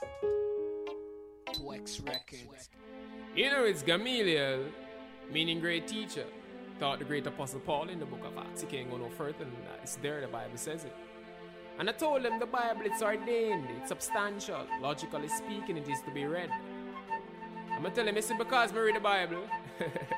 Twex Records. You know, it's Gamaliel, meaning great teacher, taught the great apostle Paul in the book of Acts. He can't go no further than that. It's there, the Bible says it. And I told him the Bible, it's ordained, it's substantial. Logically speaking, it is to be read. I'm going to tell him, it's because I read the Bible.